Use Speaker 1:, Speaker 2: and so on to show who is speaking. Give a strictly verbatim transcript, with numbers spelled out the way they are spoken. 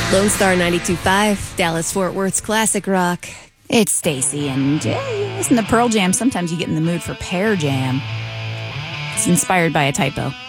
Speaker 1: Lone Star ninety-two point five, Dallas-Fort Worth's classic rock.
Speaker 2: It's Stacy, and uh, listen to Pearl Jam. Sometimes you get in the mood for Pear Jam. It's inspired by a typo.